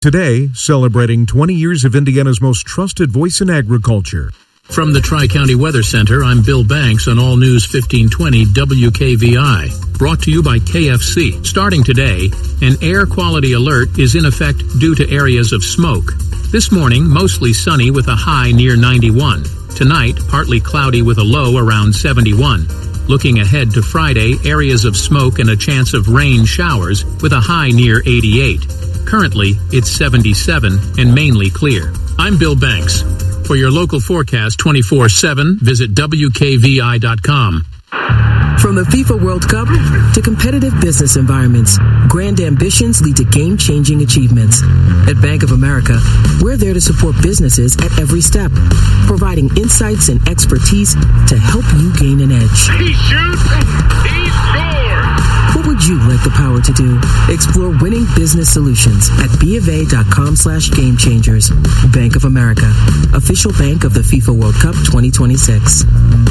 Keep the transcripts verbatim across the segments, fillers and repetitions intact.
Today, celebrating twenty years of Indiana's most trusted voice in agriculture. From the Tri-County Weather Center, I'm Bill Banks on All News fifteen twenty W K V I. Brought to you by K F C. Starting today, an air quality alert is in effect due to areas of smoke. This morning, mostly sunny with a high near ninety-one. Tonight, partly cloudy with a low around seventy-one. Looking ahead to Friday, areas of smoke and a chance of rain showers with a high near eighty-eight. Currently, it's seventy-seven and mainly clear. I'm Bill Banks. For your local forecast twenty-four seven, visit W K V I dot com. From the FIFA World Cup to competitive business environments, grand ambitions lead to game-changing achievements. At Bank of America, we're there to support businesses at every step, providing insights and expertise to help you gain an edge. He shoots, he scores! What would you like the power to do? Explore winning business solutions at BofA.com slash game changers. Bank of America, official bank of the FIFA World Cup twenty twenty-six.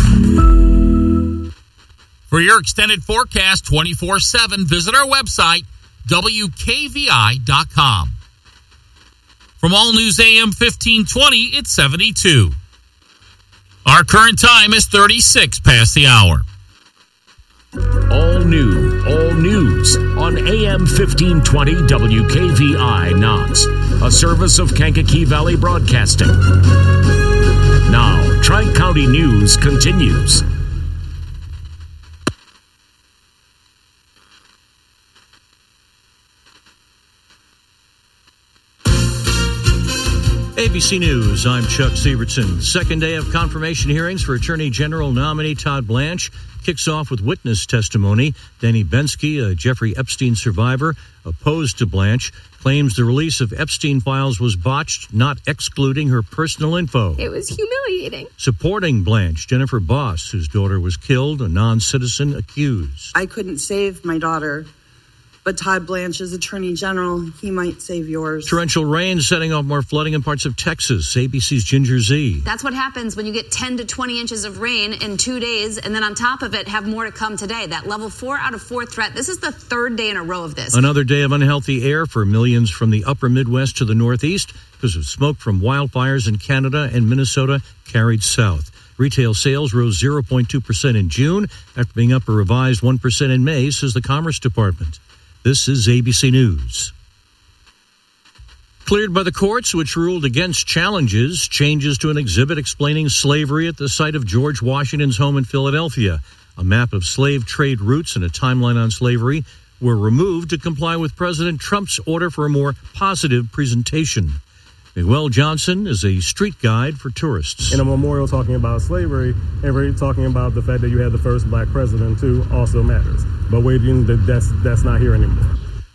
For your extended forecast twenty-four seven, visit our website, W K V I dot com. From All News A M fifteen twenty, it's seventy-two. Our current time is thirty-six past the hour. All new, all news on A M fifteen twenty W K V I Knox, a service of Kankakee Valley Broadcasting. Now, Tri-County News continues. A B C News, I'm Chuck Sievertson. Second day of confirmation hearings for Attorney General nominee Todd Blanche kicks off with witness testimony. Danny Bensky, a Jeffrey Epstein survivor, opposed to Blanche, claims the release of Epstein files was botched, not excluding her personal info. It was humiliating. Supporting Blanche, Jennifer Boss, whose daughter was killed, a non-citizen accused. I couldn't save my daughter. But Todd Blanche is Attorney General. He might save yours. Torrential rain setting off more flooding in parts of Texas. A B C's Ginger Z. That's what happens when you get ten to twenty inches of rain in two days, and then on top of it, have more to come today. That level four out of four threat. This is the third day in a row of this. Another day of unhealthy air for millions from the upper Midwest to the Northeast because of smoke from wildfires in Canada and Minnesota carried south. Retail sales rose zero point two percent in June after being up a revised one percent in May, says the Commerce Department. This is A B C News. Cleared by the courts, which ruled against challenges, changes to an exhibit explaining slavery at the site of George Washington's home in Philadelphia. A map of slave trade routes and a timeline on slavery were removed to comply with President Trump's order for a more positive presentation. Miguel Johnson is a street guide for tourists. In a memorial talking about slavery, and talking about the fact that you had the first black president, too, also matters. But waiting, that's, that's not here anymore.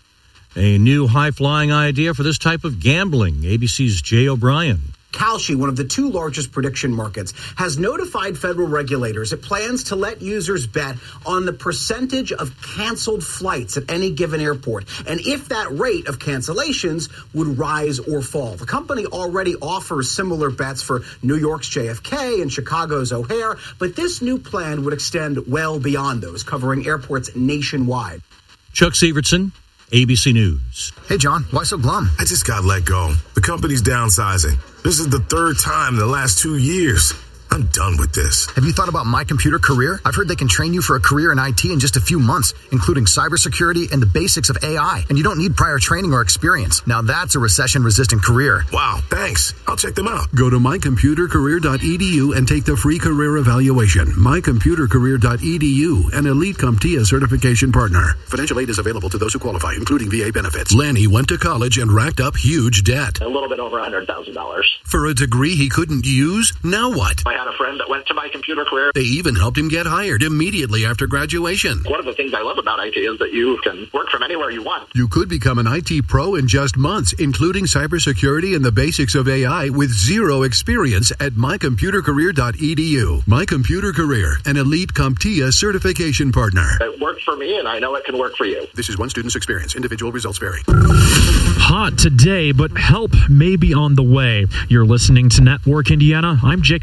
A new high-flying idea for this type of gambling. A B C's Jay O'Brien. Kalshi, one of the two largest prediction markets, has notified federal regulators it plans to let users bet on the percentage of canceled flights at any given airport, and if that rate of cancellations would rise or fall. The company already offers similar bets for New York's J F K and Chicago's O'Hare, but this new plan would extend well beyond those, covering airports nationwide. Chuck Sievertson, A B C News. Hey, John, why so glum? I just got let go. The company's downsizing. This is the third time in the last two years. I'm done with this. Have you thought about My Computer Career? I've heard they can train you for a career in I T in just a few months, including cybersecurity and the basics of A I. And you don't need prior training or experience. Now that's a recession-resistant career. Wow, thanks. I'll check them out. Go to my computer career dot e d u and take the free career evaluation. my computer career dot e d u, an Elite CompTIA certification partner. Financial aid is available to those who qualify, including V A benefits. Lanny went to college and racked up huge debt. A little bit over one hundred thousand dollars. For a degree he couldn't use? Now what? I had a friend that went to My Computer Career. They even helped him get hired immediately after graduation. One of the things I love about I T is that you can work from anywhere you want. You could become an I T pro in just months, including cybersecurity and the basics of A I with zero experience at my computer career dot e d u. My Computer Career, an Elite CompTIA certification partner. It worked for me, and I know it can work for you. This is one student's experience. Individual results vary. Hot today, but help may be on the way. You're listening to Network Indiana. I'm Jake McDaniel.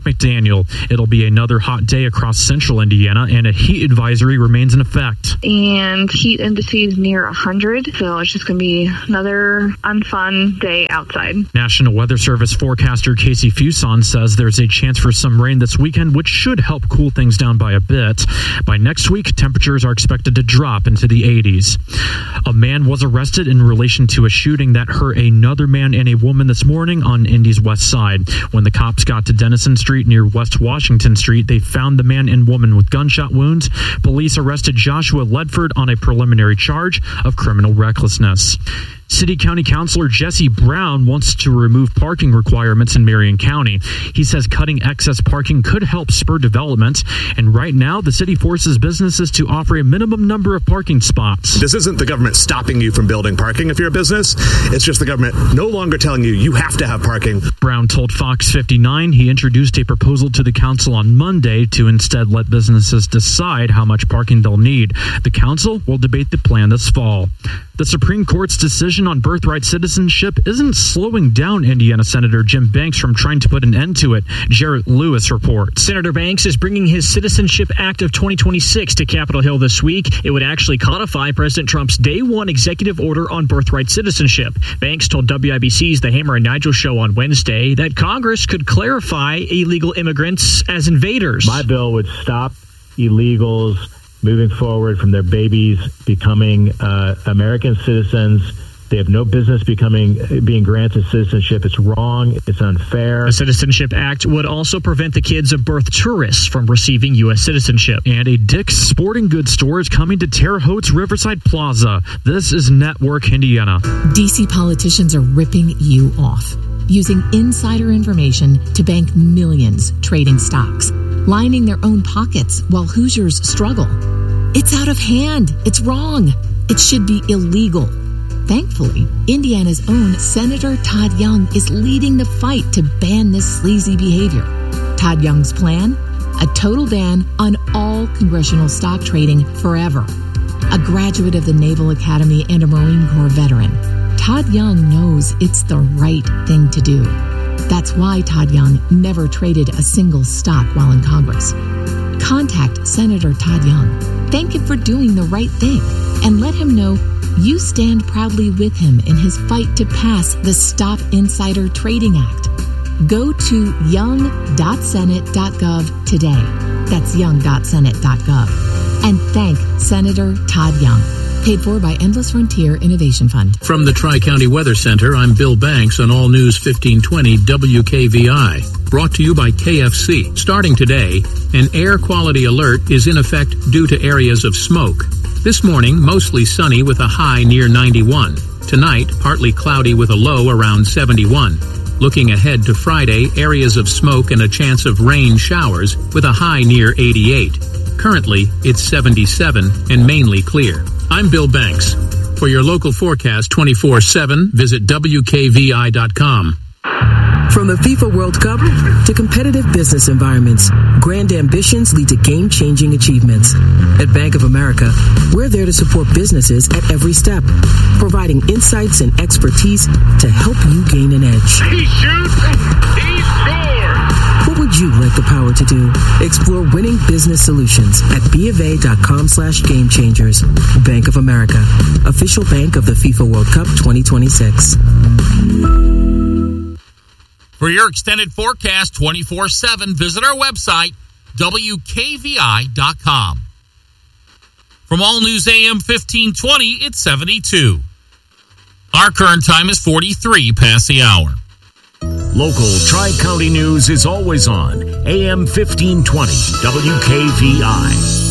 Daniel. It'll be another hot day across central Indiana, and a heat advisory remains in effect. And heat indices near one hundred, so it's just going to be another unfun day outside. National Weather Service forecaster Casey Fuson says there's a chance for some rain this weekend, which should help cool things down by a bit. By next week, temperatures are expected to drop into the eighties. A man was arrested in relation to a shooting that hurt another man and a woman this morning on Indy's west side. When the cops got to Denison Street near West Washington Street, they found the man and woman with gunshot wounds. Police arrested Joshua Ledford on a preliminary charge of criminal recklessness. City County Councilor Jesse Brown wants to remove parking requirements in Marion County. He says cutting excess parking could help spur development, and right now the city forces businesses to offer a minimum number of parking spots. This isn't the government stopping you from building parking if you're a business. It's just the government no longer telling you you have to have parking. Brown told Fox fifty-nine he introduced a proposal to the council on Monday to instead let businesses decide how much parking they'll need. The council will debate the plan this fall. The Supreme Court's decision on birthright citizenship isn't slowing down Indiana Senator Jim Banks from trying to put an end to it. Jarrett Lewis reports. Senator Banks is bringing his Citizenship Act of twenty twenty-six to Capitol Hill this week. It would actually codify President Trump's day one executive order on birthright citizenship. Banks told W I B C's The Hammer and Nigel show on Wednesday that Congress could clarify illegal immigrants as invaders. My bill would stop illegals moving forward from their babies becoming uh, American citizens. They have no business becoming being granted citizenship. It's wrong. It's unfair. The Citizenship Act would also prevent the kids of birth tourists from receiving U S citizenship. And a Dick's Sporting Goods store is coming to Terre Haute's Riverside Plaza. This is Network Indiana. D C politicians are ripping you off, using insider information to bank millions trading stocks, lining their own pockets while Hoosiers struggle. It's out of hand. It's wrong. It should be illegal. Thankfully, Indiana's own Senator Todd Young is leading the fight to ban this sleazy behavior. Todd Young's plan? A total ban on all congressional stock trading forever. A graduate of the Naval Academy and a Marine Corps veteran, Todd Young knows it's the right thing to do. That's why Todd Young never traded a single stock while in Congress. Contact Senator Todd Young. Thank him for doing the right thing, and let him know you stand proudly with him in his fight to pass the Stop Insider Trading Act. Go to young dot senate dot gov today. That's young dot senate dot gov. And thank Senator Todd Young. Paid for by Endless Frontier Innovation Fund. From the Tri-County Weather Center, I'm Bill Banks on All News fifteen twenty W K V I. Brought to you by K F C. Starting today, an air quality alert is in effect due to areas of smoke. This morning, mostly sunny with a high near ninety-one. Tonight, partly cloudy with a low around seventy-one. Looking ahead to Friday, areas of smoke and a chance of rain showers with a high near eighty-eight. Currently, it's seventy-seven and mainly clear. I'm Bill Banks. For your local forecast twenty-four seven, visit W K V I dot com. From the FIFA World Cup to competitive business environments, grand ambitions lead to game-changing achievements. At Bank of America, we're there to support businesses at every step, providing insights and expertise to help you gain an edge. He shoots, he scores! What would you like the power to do? Explore winning business solutions at BofA.com slash game changers. Bank of America, official bank of the FIFA World Cup twenty twenty-six. For your extended forecast twenty-four seven, visit our website, W K V I dot com. From All News A M fifteen twenty, it's seventy-two. Our current time is forty-three past the hour. Local Tri-County news is always on A M fifteen twenty W K V I.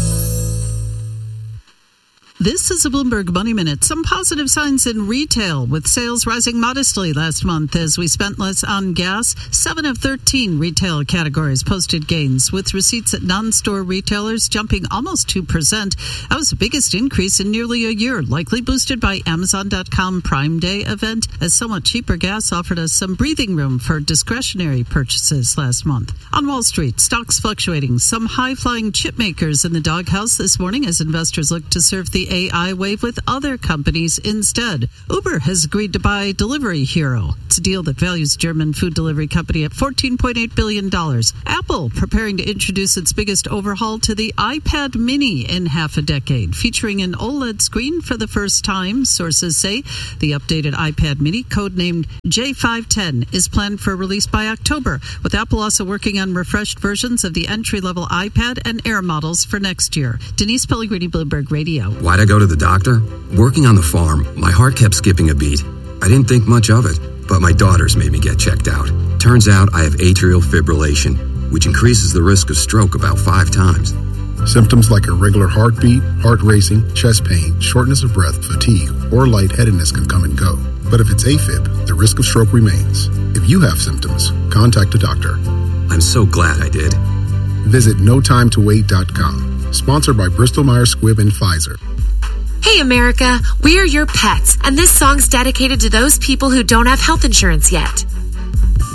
This is a Bloomberg Money Minute. Some positive signs in retail, with sales rising modestly last month as we spent less on gas. Seven of thirteen retail categories posted gains, with receipts at non-store retailers jumping almost two percent. That was the biggest increase in nearly a year, likely boosted by Amazon dot com Prime Day event, as somewhat cheaper gas offered us some breathing room for discretionary purchases last month. On Wall Street, stocks fluctuating. Some high-flying chip makers in the doghouse this morning as investors look to surf the the A I wave with other companies instead. Uber has agreed to buy Delivery Hero. It's a deal that values German food delivery company at fourteen point eight billion dollars. Apple preparing to introduce its biggest overhaul to the iPad mini in half a decade, featuring an OLED screen for the first time. Sources say the updated iPad mini, codenamed J five ten, is planned for release by October, with Apple also working on refreshed versions of the entry-level iPad and Air models for next year. Denise Pellegrini, Bloomberg Radio. Why'd I go to the doctor? Working on the farm, my heart kept skipping a beat. I didn't think much of it, but my daughters made me get checked out. Turns out I have atrial fibrillation, which increases the risk of stroke about five times. Symptoms like irregular heartbeat, heart racing, chest pain, shortness of breath, fatigue, or lightheadedness can come and go. But if it's AFib, the risk of stroke remains. If you have symptoms, contact a doctor. I'm so glad I did. Visit no time to wait dot com. Sponsored by Bristol Myers Squibb and Pfizer. Hey America, we are your pets, and this song's dedicated to those people who don't have health insurance yet.